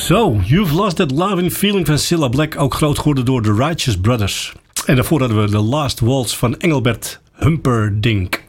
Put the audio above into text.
Zo, You've Lost That Love and Feeling van Cilla Black, ook groot geworden door The Righteous Brothers. En daarvoor hadden we The Last Waltz van Engelbert Humperdinck.